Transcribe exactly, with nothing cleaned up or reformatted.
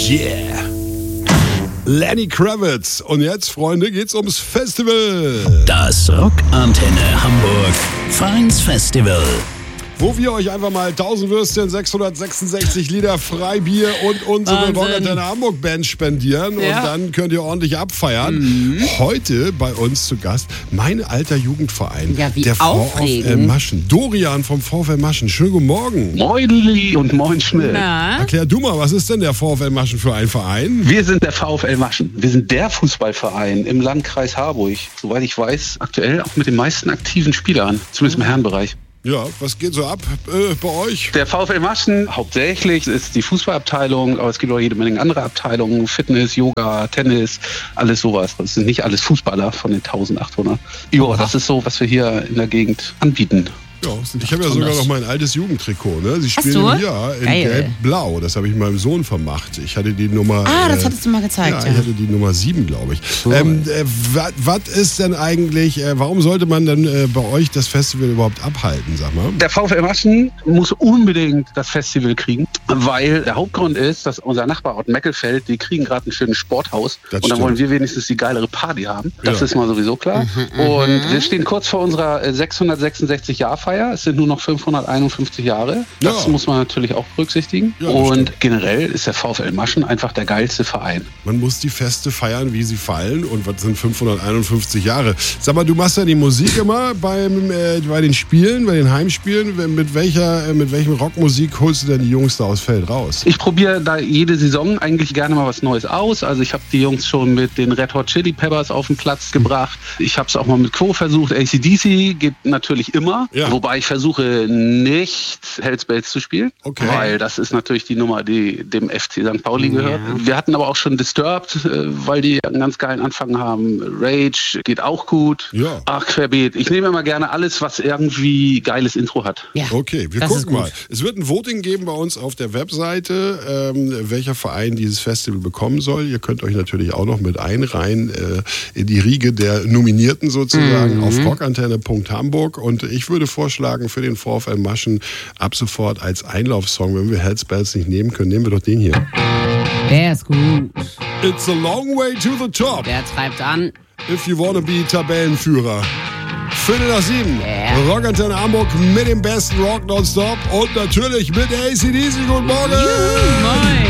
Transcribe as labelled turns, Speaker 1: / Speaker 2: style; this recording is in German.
Speaker 1: Yeah. Lenny Kravitz. Und jetzt, Freunde, geht's ums Festival.
Speaker 2: Das Rockantenne Hamburg Vereinsfestival.
Speaker 1: Wo wir euch einfach mal tausend Würstchen, sechshundertsechsundsechzig Liter Freibier und unsere Rockantenne Hamburg Band spendieren. Ja. Und dann könnt ihr ordentlich abfeiern. Mhm. Heute bei uns zu Gast mein alter Jugendverein.
Speaker 3: Ja, wie
Speaker 1: der
Speaker 3: aufregend.
Speaker 1: VfL Maschen. Dorian vom VfL Maschen. Schönen guten Morgen.
Speaker 4: Moin Lilli und moin Schmidt.
Speaker 3: Na?
Speaker 1: Erklär du mal, was ist denn der VfL Maschen für ein Verein?
Speaker 4: Wir sind der VfL Maschen. Wir sind der Fußballverein im Landkreis Harburg. Soweit ich weiß, aktuell auch mit den meisten aktiven Spielern. Zumindest im Herrenbereich.
Speaker 1: Ja, was geht so ab äh, bei euch?
Speaker 4: Der VfL Maschen hauptsächlich ist die Fußballabteilung, aber es gibt auch jede Menge andere Abteilungen, Fitness, Yoga, Tennis, alles sowas. Das sind nicht alles Fußballer von den eintausendachthundert. Ja, das ist so, was wir hier in der Gegend anbieten.
Speaker 1: Ja, ich habe ja sogar noch mein altes Jugendtrikot. Ne? Sie spielen
Speaker 3: Hast du?
Speaker 1: ja in
Speaker 3: Geil.
Speaker 1: Gelb-Blau. Das habe ich meinem Sohn vermacht. Ich hatte die Nummer.
Speaker 3: Ah, das
Speaker 1: äh,
Speaker 3: hattest du mal gezeigt.
Speaker 1: Ja,
Speaker 3: Ja,
Speaker 1: ich hatte die Nummer sieben, glaube ich.
Speaker 3: Cool.
Speaker 1: Ähm, äh, was ist denn eigentlich, äh, warum sollte man denn äh, bei euch das Festival überhaupt abhalten, sag mal?
Speaker 4: Der VfL Maschen muss unbedingt das Festival kriegen, weil der Hauptgrund ist, dass unser Nachbarort Meckelfeld, die kriegen gerade ein schönes Sporthaus.
Speaker 1: Das
Speaker 4: und dann
Speaker 1: stimmt.
Speaker 4: wollen wir wenigstens die geilere Party haben. Das
Speaker 1: Ja.
Speaker 4: ist mal sowieso klar.
Speaker 3: Mhm,
Speaker 4: und wir stehen kurz vor unserer äh, sechshundertsechsundsechzig-Jahr-Feier. Es sind nur noch fünfhunderteinundfünfzig Jahre. Das
Speaker 1: Ja.
Speaker 4: muss man natürlich auch berücksichtigen.
Speaker 1: Ja, das
Speaker 4: und
Speaker 1: stimmt.
Speaker 4: generell ist der VfL Maschen einfach der geilste Verein.
Speaker 1: Man muss die Feste feiern, wie sie fallen. Und was sind fünfhunderteinundfünfzig Jahre? Sag mal, du machst ja die Musik immer beim, äh, bei den Spielen, bei den Heimspielen. Mit welcher, äh, mit welchem Rockmusik holst du denn die Jungs da aufs Feld raus?
Speaker 4: Ich probiere da jede Saison eigentlich gerne mal was Neues aus. Also ich habe die Jungs schon mit den Red Hot Chili Peppers auf den Platz gebracht. Ich habe es auch mal mit Quo versucht. A C D C geht natürlich immer.
Speaker 1: Ja.
Speaker 4: Wobei ich versuche nicht Hells Bells zu spielen.
Speaker 1: Okay.
Speaker 4: Weil das ist natürlich die Nummer, die dem F C Sankt Pauli gehört. Wir hatten aber auch schon Disturbed, äh, weil die einen ganz geilen Anfang haben. Rage geht auch gut.
Speaker 1: Ja.
Speaker 4: Ach, querbeet. Ich nehme immer gerne alles, was irgendwie geiles Intro hat.
Speaker 3: Ja,
Speaker 1: Okay, wir
Speaker 3: das ist
Speaker 1: gucken
Speaker 3: gut.
Speaker 1: mal. Es wird ein Voting geben bei uns auf der Webseite, ähm, welcher Verein dieses Festival bekommen soll. Ihr könnt euch natürlich auch noch mit einreihen äh, in die Riege der Nominierten sozusagen
Speaker 3: Mhm.
Speaker 1: auf rockantenne Punkt hamburg. Und ich würde vorschlagen, für den VfL Maschen ab sofort als Einlaufsong, wenn wir Hells Bells nicht nehmen können, nehmen wir doch den hier.
Speaker 3: Der ist gut.
Speaker 1: It's a long way to the top.
Speaker 3: Der treibt an.
Speaker 1: If you wanna be Tabellenführer. Viertel nach sieben.
Speaker 3: Yeah.
Speaker 1: Rockantenne Hamburg mit dem besten Rock nonstop und natürlich mit A C D C. Guten Morgen.
Speaker 3: Moin.